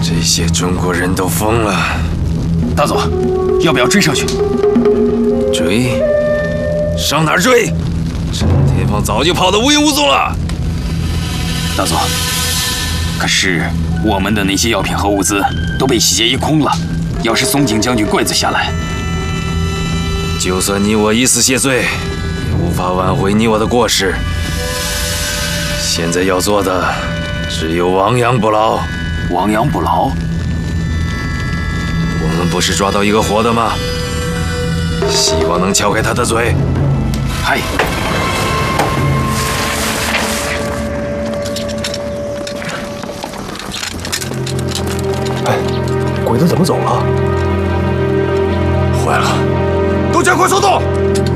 这些中国人都疯了。 大佐，要不要追上去？ 追？上哪儿追？陈天放早就跑得无影无踪了。 大佐，可是我们的那些药品和物资都被洗劫一空了。要是松井将军怪罪下来， 就算你我一死谢罪，也无法挽回你我的过失。现在要做的只有亡羊补牢。 亡羊补牢？ 我们不是抓到一个活的吗？希望能撬开他的嘴。 嗨！ 哎，鬼子怎么走了？ 坏了，都加快速度！